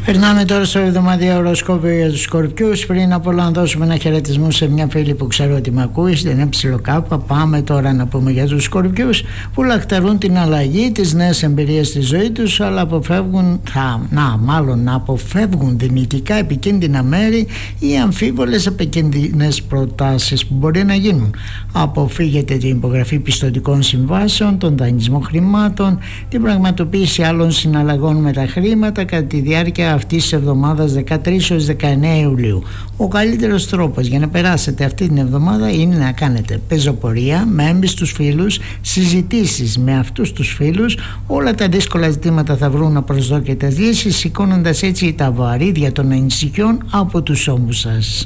Περνάμε τώρα στο εβδομαδιαίο οροσκόπιο για τους Σκορπιούς. Πριν από όλα να δώσουμε ένα χαιρετισμό σε μια φίλη που ξέρω ότι με ακούει, στην ΕΚ. Πάμε τώρα να πούμε για τους Σκορπιούς που λαχταρούν την αλλαγή, τις νέες εμπειρίες στη ζωή τους, αλλά αποφεύγουν δυνητικά επικίνδυνα μέρη ή αμφίβολες επικίνδυνες προτάσεις που μπορεί να γίνουν. Αποφύγετε την υπογραφή πιστωτικών συμβάσεων, τον δανεισμό χρημάτων, την πραγματοποίηση άλλων συναλλαγών με τα χρήματα κατά τη διάρκεια αυτής της εβδομάδας 13 έως 19 Ιουλίου. Ο καλύτερος τρόπος για να περάσετε αυτή την εβδομάδα είναι να κάνετε πεζοπορία με έμπιστους φίλους, συζητήσεις με αυτούς τους φίλους. Όλα τα δύσκολα ζητήματα θα βρουν απροσδόκητες λύσεις, σηκώνοντας έτσι τα βαρύδια των ανησυχιών από τους ώμους σας.